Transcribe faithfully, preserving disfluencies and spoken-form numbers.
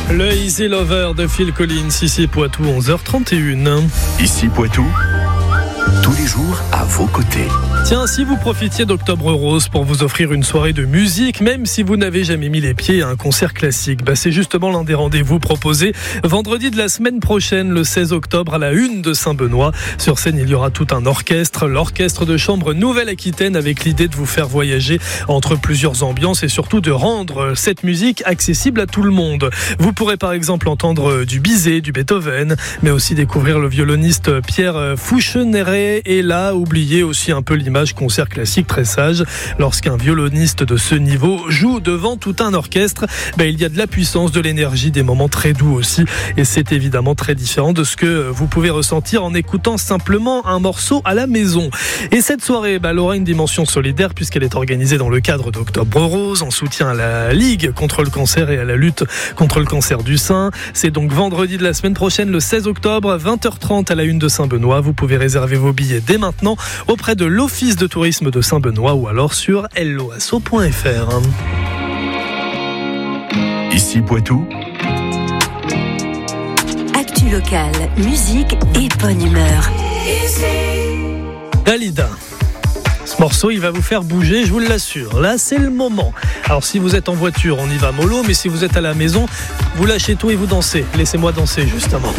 Le Easy Lover de Phil Collins, ici Poitou, onze heures trente et une. Ici Poitou, tous les jours à vos côtés. Tiens, si vous profitiez d'Octobre Rose pour vous offrir une soirée de musique, même si vous n'avez jamais mis les pieds à un concert classique, bah c'est justement l'un des rendez-vous proposés vendredi de la semaine prochaine, le seize octobre, à la une de Saint-Benoît. Sur scène, il y aura tout un orchestre, l'orchestre de chambre Nouvelle-Aquitaine, avec l'idée de vous faire voyager entre plusieurs ambiances et surtout de rendre cette musique accessible à tout le monde. Vous pourrez par exemple entendre du Bizet, du Beethoven, mais aussi découvrir le violoniste Pierre Foucheneret, et là, oubliez aussi un peu l'image concert classique très sage. Lorsqu'un violoniste de ce niveau joue devant tout un orchestre, ben, il y a de la puissance, de l'énergie, des moments très doux aussi, et c'est évidemment très différent de ce que vous pouvez ressentir en écoutant simplement un morceau à la maison. Et cette soirée, ben, elle aura une dimension solidaire puisqu'elle est organisée dans le cadre d'Octobre Rose, en soutien à la Ligue contre le cancer et à la lutte contre le cancer du sein. C'est donc vendredi de la semaine prochaine, le seize octobre, vingt heures trente à la une de Saint-Benoît. Vous pouvez réserver vos billets dès maintenant auprès de l'Office de tourisme de Saint-Benoît ou alors sur helloasso point f r. Ici Poitou, actu locale, musique et bonne humeur. Dalida. Ce morceau, il va vous faire bouger, je vous l'assure. Là, c'est le moment. Alors, si vous êtes en voiture, on y va mollo, mais si vous êtes à la maison, vous lâchez tout et vous dansez. Laissez-moi danser, justement.